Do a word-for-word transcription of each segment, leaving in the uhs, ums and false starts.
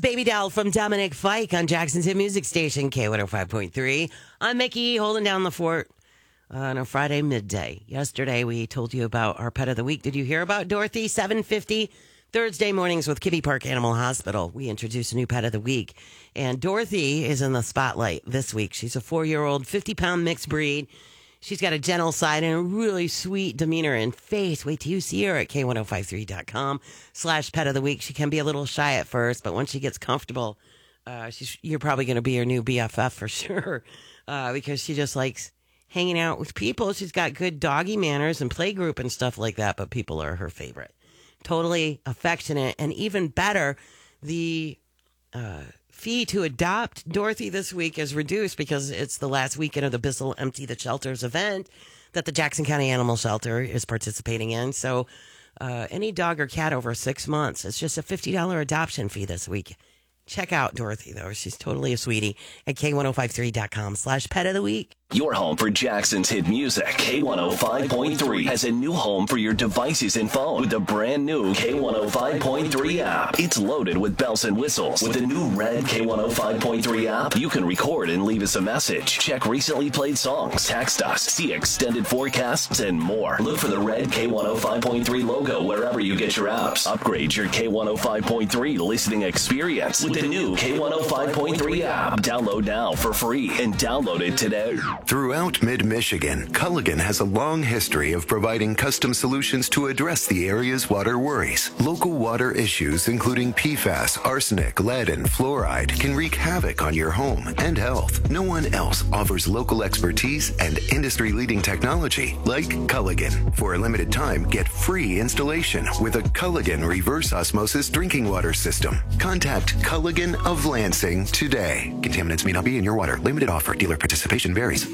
Baby Doll from Dominic Fike on Jackson's Hit Music Station, K one oh five point three. I'm Mickey, holding down the fort on a Friday midday. Yesterday, we told you about our pet of the week. Did you hear about Dorothy? seven fifty Thursday mornings with Kibbe Park Animal Hospital. We introduced a new pet of the week. And Dorothy is in the spotlight this week. She's a four-year-old, fifty-pound mixed breed. She's got a gentle side and a really sweet demeanor and face. Wait till you see her at K ten fifty-three dot com slash pet of the week. She can be a little shy at first, but once she gets comfortable, uh, she's, you're probably going to be her new B F F for sure, uh, because she just likes hanging out with people. She's got good doggy manners and play group and stuff like that, but people are her favorite. Totally affectionate, and even better, the uh, fee to adopt Dorothy this week is reduced because it's the last weekend of the Bissell Empty the Shelters event that the Jackson County Animal Shelter is participating in. So uh, any dog or cat over six months, it's just a fifty dollars adoption fee this week. Check out Dorothy, though. She's totally a sweetie at K ten fifty-three dot com slash pet of the week. Your home for Jackson's hit music. K one oh five point three has a new home for your devices and phone with the brand new K one oh five point three app. It's loaded with bells and whistles. With the new red K one oh five point three app, you can record and leave us a message. Check recently played songs, text us, see extended forecasts, and more. Look for the red K ten fifty-three logo wherever you get your apps. Upgrade your K ten fifty-three listening experience with the new K ten fifty-three app. Download now for free and download it today. Throughout mid-Michigan, Culligan has a long history of providing custom solutions to address the area's water worries. Local water issues, including P FAS, arsenic, lead, and fluoride, can wreak havoc on your home and health. No one else offers local expertise and industry-leading technology like Culligan. For a limited time, get free installation with a Culligan reverse osmosis drinking water system. Contact Culligan of Lansing today. Contaminants may not be in your water. Limited offer. Dealer participation varies.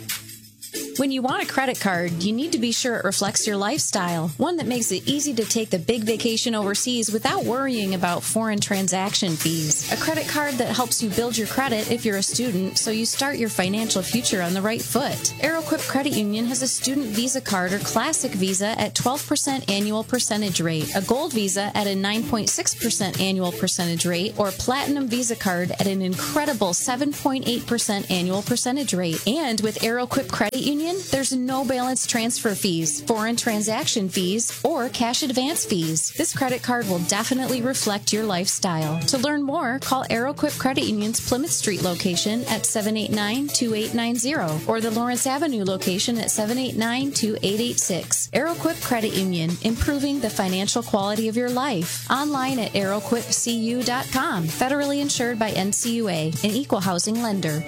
When you want a credit card, you need to be sure it reflects your lifestyle. One that makes it easy to take the big vacation overseas without worrying about foreign transaction fees. A credit card that helps you build your credit if you're a student, so you start your financial future on the right foot. Arrowquip Credit Union has a student Visa card or classic Visa at twelve percent annual percentage rate, a gold Visa at a nine point six percent annual percentage rate, or a platinum Visa card at an incredible seven point eight percent annual percentage rate. And with Arrowquip Credit Union, there's no balance transfer fees, foreign transaction fees, or cash advance fees. This credit card will definitely reflect your lifestyle. To learn more, call Arrowquip Credit Union's Plymouth Street location at seven eight nine, two eight nine zero or the Lawrence Avenue location at seven eight nine, two eight eight six. Arrowquip Credit Union, improving the financial quality of your life. Online at arrowquip c u dot com. Federally insured by N C U A, an equal housing lender.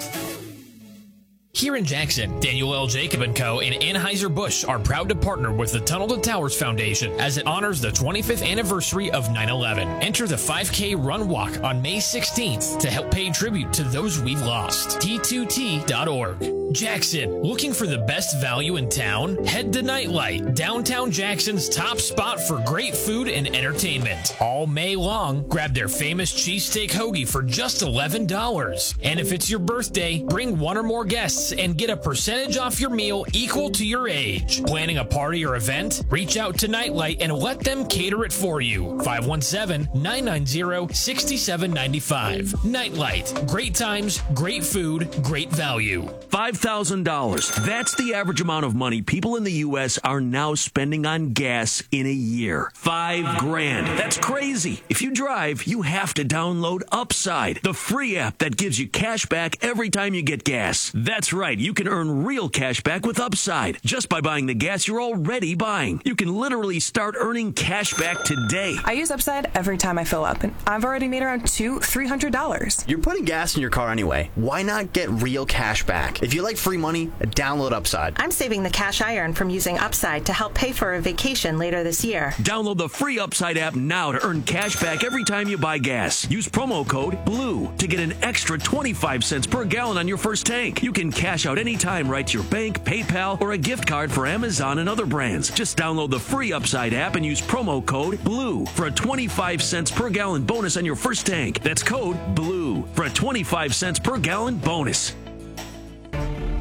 Here in Jackson, Daniel L. Jacob and Co. and Anheuser-Busch are proud to partner with the Tunnel to Towers Foundation as it honors the twenty-fifth anniversary of nine eleven. Enter the five K Run Walk on May sixteenth to help pay tribute to those we've lost. T two T dot org. Jackson, looking for the best value in town? Head to Nightlight, downtown Jackson's top spot for great food and entertainment. All May long, grab their famous cheesesteak hoagie for just eleven dollars. And if it's your birthday, bring one or more guests and get a percentage off your meal equal to your age. Planning a party or event? Reach out to Nightlight and let them cater it for you. five one seven, nine nine zero, six seven nine five. Nightlight. Great times, great food, great value. five thousand dollars. That's the average amount of money people in the U S are now spending on gas in a year. Five grand. That's crazy. If you drive, you have to download Upside, the free app that gives you cash back every time you get gas. That's right. You can earn real cash back with Upside just by buying the gas you're already buying. You can literally start earning cash back today. I use Upside every time I fill up, and I've already made around two, three hundred dollars. You're putting gas in your car anyway. Why not get real cash back? If you like free money, download Upside. I'm saving the cash I earn from using Upside to help pay for a vacation later this year. Download the free Upside app now to earn cash back every time you buy gas. Use promo code BLUE to get an extra twenty-five cents per gallon on your first tank. You can cash out anytime right to your bank, PayPal, or a gift card for Amazon and other brands. Just download the free Upside app and use promo code BLUE for a twenty-five cents per gallon bonus on your first tank. That's code BLUE for a twenty-five cents per gallon bonus.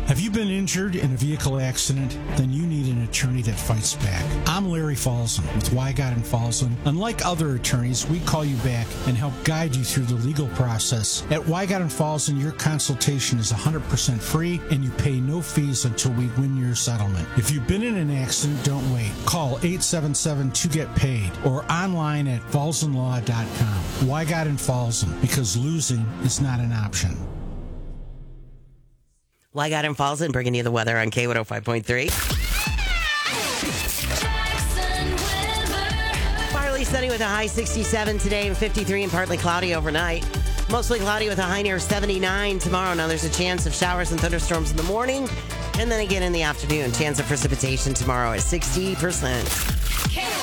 Have you been injured in a vehicle accident? Then you need an attorney that fights back. I'm Larry Falzon with Wygott and Falzon. Unlike other attorneys, we call you back and help guide you through the legal process. At Wygott and Falzon, your consultation is one hundred percent free and you pay no fees until we win your settlement. If you've been in an accident, don't wait. Call eight seven seven two get paid or online at falzon law dot com. Wygott and Falzon, because losing is not an option. Wygott and Falzon bringing you the weather on K one oh five point three. Partly sunny with a high sixty-seven today and fifty-three and partly cloudy overnight. Mostly cloudy with a high near seventy-nine tomorrow. Now there's a chance of showers and thunderstorms in the morning and then again in the afternoon. Chance of precipitation tomorrow at sixty percent.